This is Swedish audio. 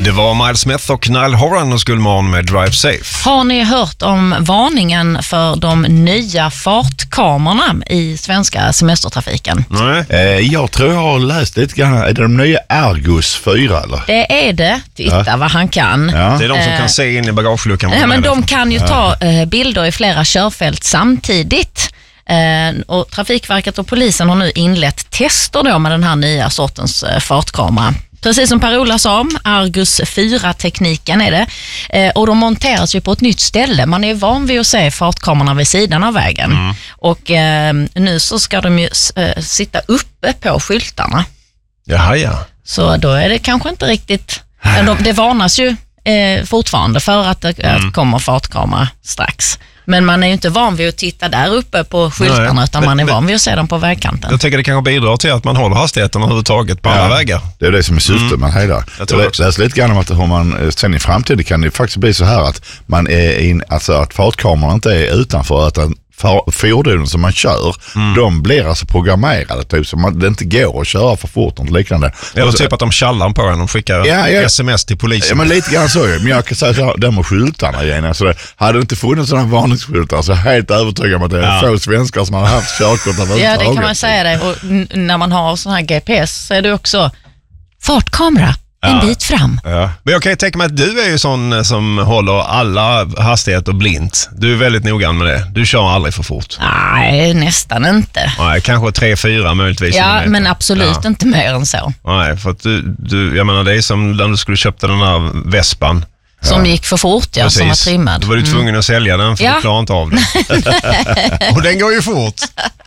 Det var Miles Smith och Niall Horan och Skulman med Drive Safe. Har ni hört om varningen för de nya fartkamerorna i svenska semestertrafiken? Nej. Jag tror jag har läst lite grann. Är det de nya Argus 4 eller? Det är det. Titta vad han kan. Ja. Det är de som kan se in i bagageluckan. Ja, men de kan ju ta bilder i flera körfält samtidigt. Och Trafikverket och polisen har nu inlett tester då med den här nya sortens fartkamera. Precis som Per-Ola sa, Argus 4-tekniken är det. Och de monteras ju på ett nytt ställe. Man är van vid att se fartkamerorna vid sidan av vägen. Och nu så ska de ju sitta uppe på skyltarna. Jaha, ja. Så då är det kanske inte riktigt... Det varnas ju fortfarande för att det kommer fartkamera strax. Men man är ju inte van vid att titta där uppe på skyltarna. Nej, utan man är van vid att se dem på vägkanten. Jag tänker det kanske bidrar till att man håller hastigheten överhuvudtaget på alla vägar. Det är det som är syftet med hela. Jag läser lite grann om att hur man sen i framtiden kan det faktiskt bli så här att man är att fartkameran inte är utanför utan fordonen som man kör, de blir alltså programmerade typ, så det inte går att köra för fort och liknande. Eller typ att de kallar på en och skickar sms till polisen. Ja, men lite grann så. Men jag kan säga så här, de med skyltarna igen. Alltså det hade inte funnits sådana varningsskyltar så helt övertygad om att det är få svenskar som har haft körkort av. Ja, det kan man säga det. Och när man har sån här GPS så är det också fartkamera. En bit fram. Ja. Men jag kan ju tänka mig att du är ju sån som håller alla hastigheter blint. Du är väldigt noggrann med det. Du kör aldrig för fort. Nej, nästan inte. Nej, kanske 3-4 möjligtvis. Ja, men absolut inte mer än så. Nej, för att du, jag menar det är som när du skulle köpa den här Vespan. Som gick för fort, ja. Precis. Som var trimmad. Då var du tvungen att sälja den för du klarar inte av den. Och den går ju fort.